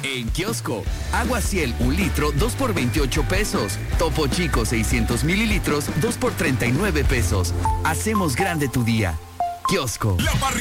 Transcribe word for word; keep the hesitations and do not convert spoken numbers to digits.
En Kiosco, Agua Ciel un litro, dos por veintiocho pesos. Topo Chico seiscientos mililitros, dos por treinta y nueve pesos. Hacemos grande tu día. Kiosco.